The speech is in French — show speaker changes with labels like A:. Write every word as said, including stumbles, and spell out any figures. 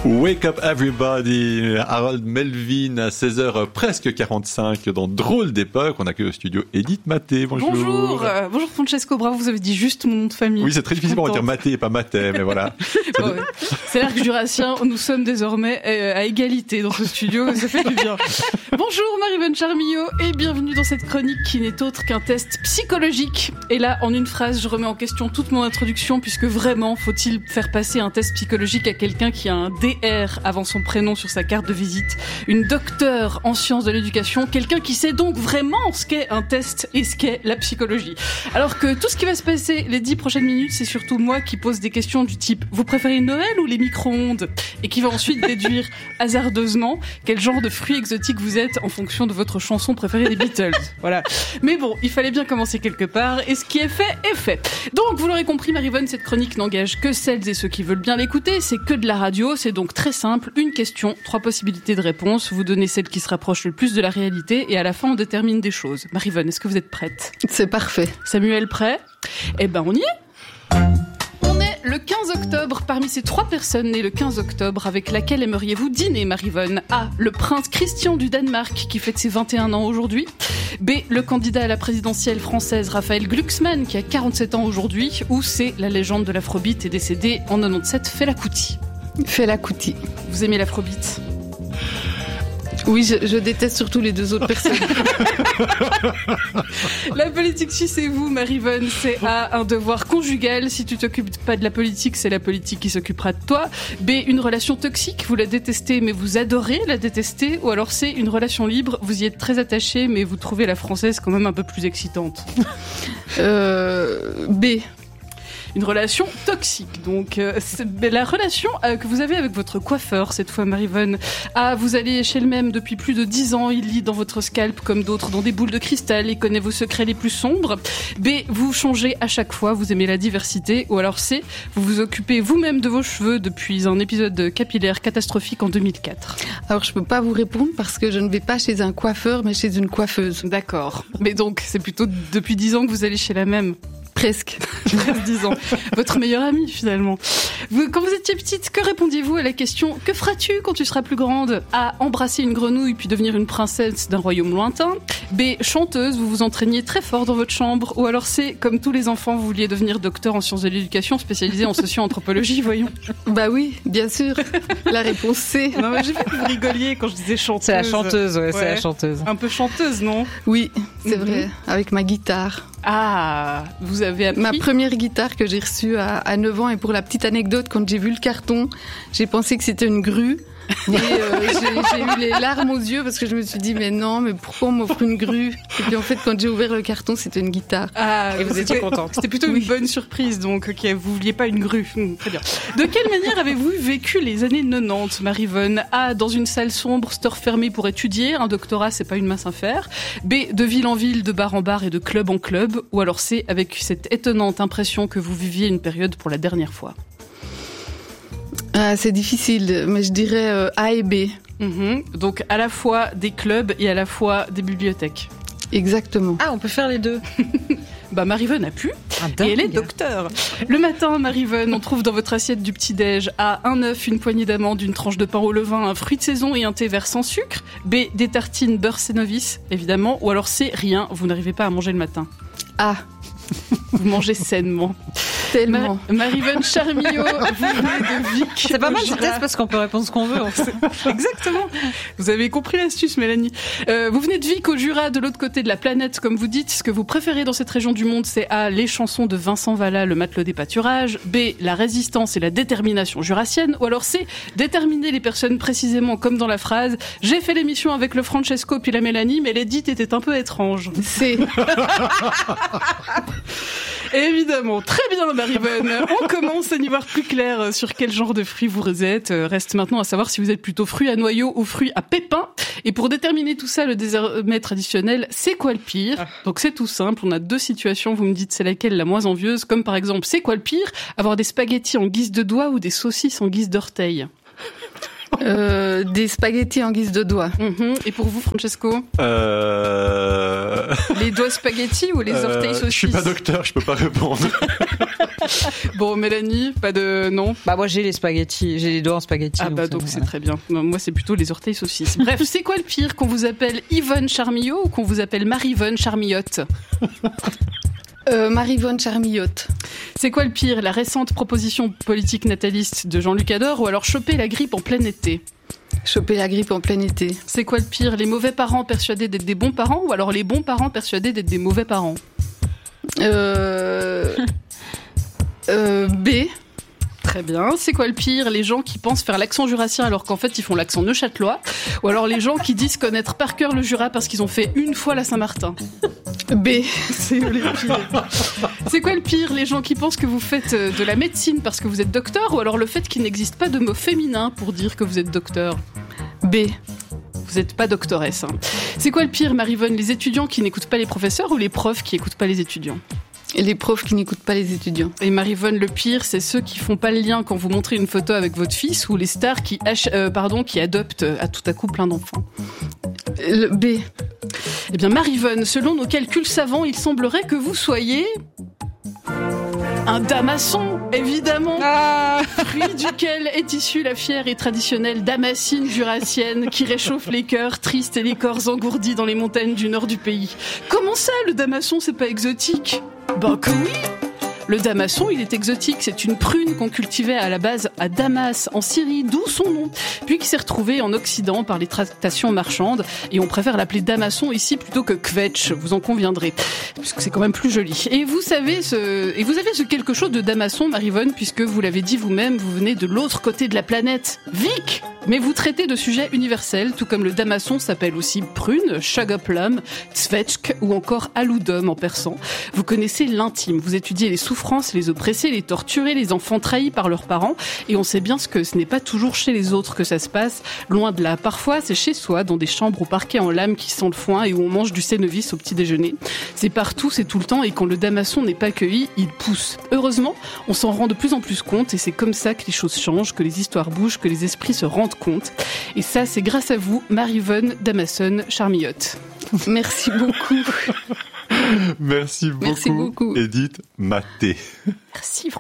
A: Wake up everybody, Harold Melvin à seize heures presque quarante-cinq dans Drôle d'époque. On accueille au studio Edith Maté. Bonjour.
B: Bonjour. Euh, bonjour Francesco, bravo, vous avez dit juste mon nom de famille.
A: Oui, c'est très difficile pour dire Maté et pas Maté, mais voilà.
B: Oh, ouais. C'est l'arc jurassien, nous sommes désormais euh, à égalité dans ce studio, ça fait du bien. Bonjour Marie-Vonne Charmillot et bienvenue dans cette chronique qui n'est autre qu'un test psychologique. Et là, en une phrase, je remets en question toute mon introduction puisque vraiment, faut-il faire passer un test psychologique à quelqu'un qui a un D R avant son prénom sur sa carte de visite, une docteure en sciences de l'éducation, quelqu'un qui sait donc vraiment ce qu'est un test et ce qu'est la psychologie. Alors que tout ce qui va se passer les dix prochaines minutes, c'est surtout moi qui pose des questions du type « Vous préférez Noël ou les micro-ondes ?» et qui va ensuite déduire hasardeusement quel genre de fruit exotique vous êtes en fonction de votre chanson préférée des Beatles. Voilà. Mais bon, il fallait bien commencer quelque part et ce qui est fait est fait. Donc, vous l'aurez compris, Marie-Vonne, cette chronique n'engage que celles et ceux qui veulent bien l'écouter. C'est que de la radio, c'est donc très simple, une question, trois possibilités de réponse, vous donnez celle qui se rapproche le plus de la réalité et à la fin on détermine des choses. Marie-Vonne, est-ce que vous êtes prête ?
C: C'est parfait.
B: Samuel, prêt ? Eh ben on y est. On est le quinze octobre, parmi ces trois personnes nées le quinze octobre, avec laquelle aimeriez-vous dîner, Marie-Vonne ? A. Le prince Christian du Danemark, qui fête ses vingt et un ans aujourd'hui. B. Le candidat à la présidentielle française Raphaël Glucksmann, qui a quarante-sept ans aujourd'hui. Ou C. La légende de l'afrobeat est décédée en quatre-vingt-dix-sept, Fela Kuti.
C: Fela Kuti.
B: Vous aimez l'afrobeat ?
C: Oui, je, je déteste surtout les deux autres personnes.
B: La politique suisse et vous, Marie-Vonne, c'est A, un devoir conjugal. Si tu t'occupes pas de la politique, c'est la politique qui s'occupera de toi. B, une relation toxique. Vous la détestez, mais vous adorez la détester. Ou alors C, une relation libre. Vous y êtes très attaché, mais vous trouvez la française quand même un peu plus excitante.
C: euh, B.
B: Une relation toxique. Donc, euh, la relation euh, que vous avez avec votre coiffeur, cette fois, Marie-Vonne. A, vous allez chez le même depuis plus de dix ans. Il lit dans votre scalp comme d'autres dans des boules de cristal et connaît vos secrets les plus sombres. B, vous changez à chaque fois. Vous aimez la diversité. Ou alors C, vous vous occupez vous-même de vos cheveux depuis un épisode capillaire catastrophique en deux mille quatre.
C: Alors, je peux pas vous répondre parce que je ne vais pas chez un coiffeur, mais chez une coiffeuse.
B: D'accord. Mais donc, c'est plutôt depuis dix ans que vous allez chez la même.
C: Presque.
B: Presque dix ans. Votre meilleure amie, finalement. Vous, quand vous étiez petite, que répondiez-vous à la question « Que feras-tu quand tu seras plus grande ?» A. Embrasser une grenouille puis devenir une princesse d'un royaume lointain. B. Chanteuse, vous vous entraîniez très fort dans votre chambre. Ou alors C. Comme tous les enfants, vous vouliez devenir docteur en sciences de l'éducation spécialisé en socio-anthropologie, voyons.
C: Bah oui, bien sûr. La réponse C.
B: Non mais j'ai vu que vous rigoliez quand je disais chanteuse.
D: C'est la chanteuse, ouais, ouais. C'est la chanteuse.
B: Un peu chanteuse, non ?
C: Oui, c'est
B: mm-hmm.
C: vrai. Avec ma guitare.
B: Ah, vous avez appris ?
C: Ma première guitare que j'ai reçue à, à neuf ans, et pour la petite anecdote, quand j'ai vu le carton, j'ai pensé que c'était une grue. Et euh, j'ai, j'ai eu les larmes aux yeux parce que je me suis dit mais non, mais pourquoi on m'offre une grue ? Et puis en fait quand j'ai ouvert le carton, c'était une guitare.
B: Ah,
D: et vous étiez contente.
B: C'était plutôt
C: oui.
B: une bonne surprise, donc ok, vous vouliez pas une grue. Hum, très bien. De quelle manière avez-vous vécu les années quatre-vingt-dix, Marie-Vonne ? A, dans une salle sombre, store fermé pour étudier, un doctorat c'est pas une mince affaire. B, de ville en ville, de bar en bar et de club en club. Ou alors C, avec cette étonnante impression que vous viviez une période pour la dernière fois.
C: Ah, c'est difficile, mais je dirais euh, A et B.
B: Mmh. Donc à la fois des clubs et à la fois des bibliothèques.
C: Exactement.
D: Ah, on peut faire les deux.
B: Bah Marie-Vonne a pu,
D: ah,
B: et elle est docteur. Le matin, Marie-Vonne, on trouve dans votre assiette du petit-déj A, un œuf, une poignée d'amandes, une tranche de pain au levain, un fruit de saison et un thé vert sans sucre. B, des tartines beurre Cénovis, évidemment. Ou alors C, rien, vous n'arrivez pas à manger le matin.
C: A.
B: Vous mangez sainement.
C: Tellement.
B: Ma- Marie-Vonne Charmillot, vous venez de Vic.
D: C'est pas mal ce
B: Jura.
D: test parce qu'on peut répondre ce qu'on veut. En fait.
B: Exactement. Vous avez compris l'astuce, Mélanie. Euh, vous venez de Vic au Jura, de l'autre côté de la planète, comme vous dites. Ce que vous préférez dans cette région du monde, c'est A, les chansons de Vincent Vallat, le matelot des pâturages. B, la résistance et la détermination jurassienne. Ou alors C, déterminer les personnes précisément comme dans la phrase « J'ai fait l'émission avec le Francesco puis la Mélanie, mais l'édite était un peu étrange. »
C: C.
B: Évidemment. Très bien, Marie-Vonne. On commence à y voir plus clair sur quel genre de fruits vous êtes. Reste maintenant à savoir si vous êtes plutôt fruits à noyaux ou fruits à pépins. Et pour déterminer tout ça, le désormais traditionnel, c'est quoi le pire ? Donc c'est tout simple. On a deux situations. Vous me dites c'est laquelle la moins envieuse. Comme par exemple, c'est quoi le pire ? Avoir des spaghettis en guise de doigts ou des saucisses en guise d'orteils ?
C: Euh, des spaghettis en guise de doigts.
B: Mm-hmm. Et pour vous, Francesco?
A: Euh...
B: Les doigts spaghettis ou les
A: euh,
B: orteils saucisses?
A: Je suis pas docteur, je peux pas répondre.
B: Bon, Mélanie, pas de... non?
D: Bah moi j'ai les spaghettis, j'ai les doigts en spaghettis.
B: Ah bah donc
D: ça,
B: c'est
D: voilà.
B: très bien. Non, moi c'est plutôt les orteils saucisses. Bref, c'est quoi le pire, qu'on vous appelle Yvonne Charmillot ou qu'on vous appelle Marie-Yvonne Charmillotte?
C: Euh, Marie-Yvonne Charmillotte.
B: C'est quoi le pire, la récente proposition politique nataliste de Jean-Luc Ador ou alors choper la grippe en plein été?
C: Choper la grippe en plein été.
B: C'est quoi le pire, les mauvais parents persuadés d'être des bons parents ou alors les bons parents persuadés d'être des mauvais parents?
C: Euh... euh, B.
B: Très bien. C'est quoi le pire, les gens qui pensent faire l'accent jurassien alors qu'en fait ils font l'accent neuchâtelois ou alors les gens qui disent connaître par cœur le Jura parce qu'ils ont fait une fois la Saint-Martin?
C: B.
B: C'est le pire. C'est quoi le pire, les gens qui pensent que vous faites de la médecine parce que vous êtes docteur ou alors le fait qu'il n'existe pas de mot féminin pour dire que vous êtes docteur?
C: B.
B: Vous n'êtes pas doctoresse. Hein. C'est quoi le pire, Marie-Yvonne, les étudiants qui n'écoutent pas les professeurs ou les profs qui n'écoutent pas les étudiants?
C: Et les profs qui n'écoutent pas les étudiants.
B: Et Marie-Yvonne, le pire, c'est ceux qui font pas le lien quand vous montrez une photo avec votre fils ou les stars qui, ach- euh, pardon, qui adoptent à tout à coup plein d'enfants.
C: Le B.
B: Eh bien, Marie-Yvonne, selon nos calculs savants, il semblerait que vous soyez... un damasson, évidemment,
D: Ah
B: fruit duquel est issue la fière et traditionnelle damascine jurassienne qui réchauffe les cœurs tristes et les corps engourdis dans les montagnes du nord du pays. Comment ça, le damasson, c'est pas exotique? Ben que oui! Le damasson, il est exotique, c'est une prune qu'on cultivait à la base à Damas, en Syrie, d'où son nom, puis qui s'est retrouvée en Occident par les tractations marchandes, et on préfère l'appeler damasson ici plutôt que kvetch, vous en conviendrez, puisque c'est quand même plus joli. Et vous savez ce, et vous avez ce quelque chose de damasson, Marie-Yvonne, puisque vous l'avez dit vous-même, vous venez de l'autre côté de la planète, Vic! Mais vous traitez de sujets universels, tout comme le damasson s'appelle aussi prune, sugar plum, tvetchk ou encore aloudom en persan. Vous connaissez l'intime, vous étudiez les souffrances, les oppressés, les torturés, les enfants trahis par leurs parents, et on sait bien ce que ce n'est pas toujours chez les autres que ça se passe, loin de là. Parfois, c'est chez soi, dans des chambres au parquet en lame qui sent le foin et où on mange du sénovis au petit déjeuner. C'est partout, c'est tout le temps, et quand le damasson n'est pas cueilli, il pousse. Heureusement, on s'en rend de plus en plus compte, et c'est comme ça que les choses changent, que les histoires bougent, que les esprits se rendent compte. Et ça, c'est grâce à vous, Marie-Yvonne Damasson Charmillotte.
C: Merci beaucoup.
A: Merci beaucoup,
C: Merci beaucoup.
A: Edith Maté.
B: Merci.